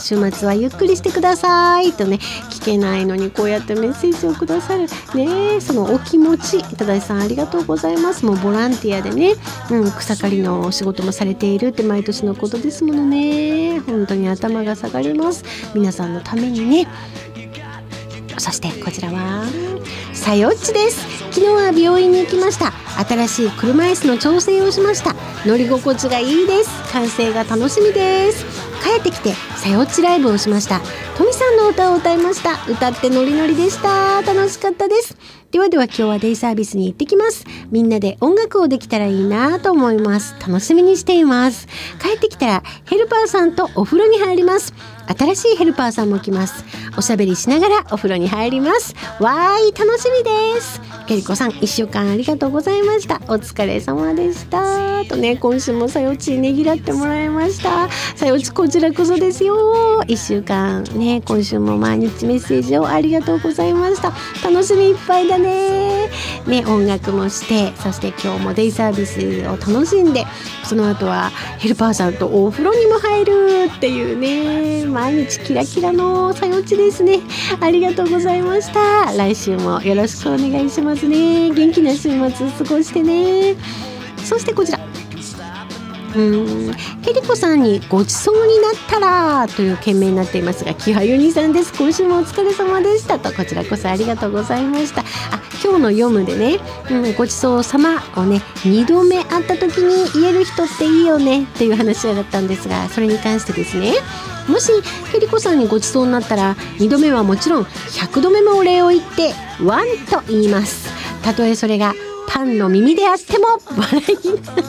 週末はゆっくりしてくださいとね、聞けないのにこうやってメッセージをくださるね、そのお気持ち、ただいさんありがとうございます。もうボランティアでね、草刈りのお仕事もされているって毎年のことですものね。本当に頭が下がります。皆さんのためにね。そしてこちらはさよっちです。昨日は病院に行きました。新しい車椅子の調整をしました。乗り心地がいいです。完成が楽しみです。帰ってきてさよっちライブをしました。トミさんの歌を歌いました。歌ってノリノリでした。楽しかったです。では今日はデイサービスに行ってきます。みんなで音楽をできたらいいなと思います。楽しみにしています。帰ってきたらヘルパーさんとお風呂に入ります。新しいヘルパーさんも来ます。おしゃべりしながらお風呂に入ります。わーい、楽しみです。ケリコさん1週間ありがとうございました。お疲れ様でしたとね、今週もさよちねぎらってもらいました。さよちこちらこそですよ。1週間ね、今週も毎日メッセージをありがとうございました。楽しみいっぱいだね。音楽もして、そして今日もデイサービスを楽しんで、その後はヘルパーさんとお風呂にも入るっていうね、毎日キラキラのさよちですね。ありがとうございました。来週もよろしくお願いしますね。元気な週末過ごしてね。そしてこちらケリコさんにごちそうになったらという件名になっていますが、キハユニさんです。今週もお疲れ様でしたと、こちらこそありがとうございました。今日の読むでね、ごちそうさまをね2度目会った時に言える人っていいよねっていう話だったんですが、それに関してですね、もしケリコさんにごちそうになったら2度目はもちろん100度目もお礼を言ってワンと言います。たとえそれがパンの耳であっても笑い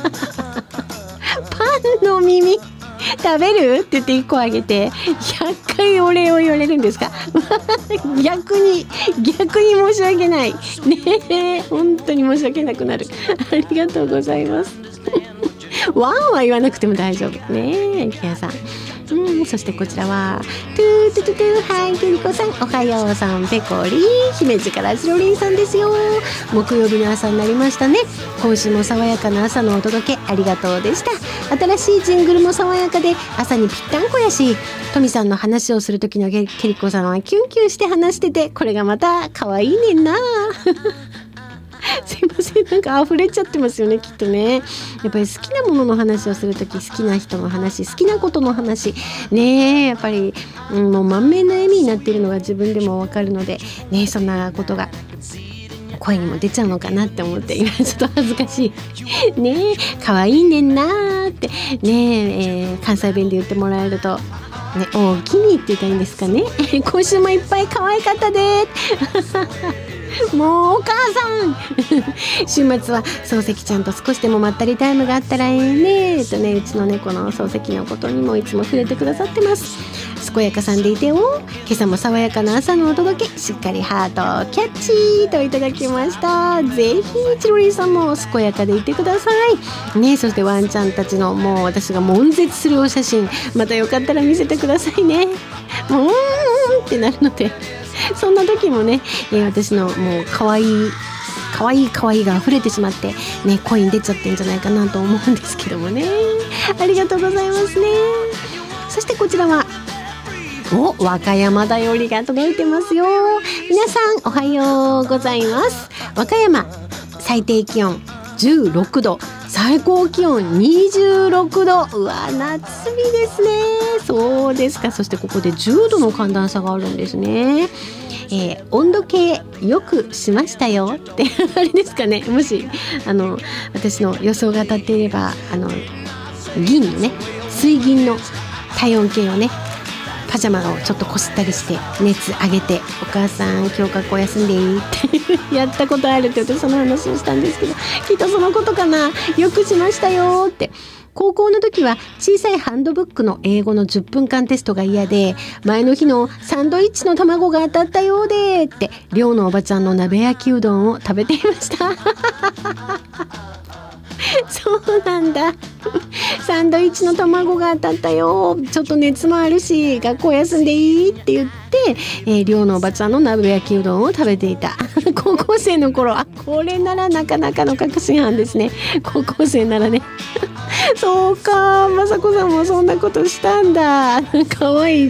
パンの耳食べるって言って1個あげて100回お礼を言われるんですか逆に申し訳ないね。本当に申し訳なくなる。ありがとうございますワンは言わなくても大丈夫ね、キヤさん。そしてこちらはトゥートゥトゥトゥ、はいケリコさんおはようさん、ペコリン姫路からしろりんさんですよ。木曜日の朝になりましたね。今週も爽やかな朝のお届けありがとうでした。新しいジングルも爽やかで朝にぴったんこやし、トミさんの話をする時のケリコさんはキュンキュンして話してて、これがまた可愛いねんなすいません、なんか溢れちゃってますよね、きっとね。やっぱり好きなものの話をするとき、好きな人の話、好きなことの話ね、やっぱり、もう満面の笑みになっているのが自分でもわかるのでね、そんなことが声にも出ちゃうのかなって思って今ちょっと恥ずかしいね。可愛いねんなーってね、関西弁で言ってもらえるとね、おおきにって言ったらいいんですかね今週もいっぱい可愛かったでもうお母さん週末は漱石ちゃんと少しでもまったりタイムがあったらええねうちの猫の漱石のことにもいつも触れてくださってます。健やかさんでいてよ。今朝も爽やかな朝のお届け、しっかりハートキャッチといただきました。ぜひチロリンさんも健やかでいてくださいね。そしてワンちゃんたちのもう私が悶絶するお写真、またよかったら見せてくださいね。もうってなるのでそんな時もね、私のもう可愛いが溢れてしまってね、声に出ちゃってんじゃないかなと思うんですけどもね。ありがとうございますね。そしてこちらは和歌山だよりが届いてますよ。皆さんおはようございます。和歌山最低気温16度、最高気温26度。うわ、夏日ですね。そうですか。そしてここで10度の寒暖差があるんですね。温度計よくしましたよってあれですかね。もし私の予想が当たっていれば銀のね、水銀の体温計をね、パジャマをちょっとこすったりして熱上げて、お母さん今日学校休んでいいってやったことあるって私その話をしたんですけど、きっとそのことかな。よくしましたよって。高校の時は小さいハンドブックの英語の10分間テストが嫌で、前の日のサンドイッチの卵が当たったようでって寮のおばちゃんの鍋焼きうどんを食べていましたそうなんだサンドイッチの卵が当たったよ、ちょっと熱もあるし学校休んでいいって言って、寮のおばちゃんの鍋焼きうどんを食べていた高校生の頃。これならなかなかの確信犯ですね。高校生ならねそうか、まさこさんもそんなことしたんだ。かわいい